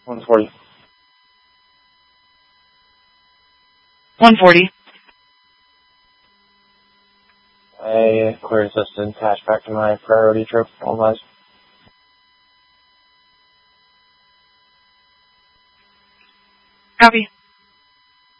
140. 140. I cleared assistant, cash back to my priority trip, all lives. Copy.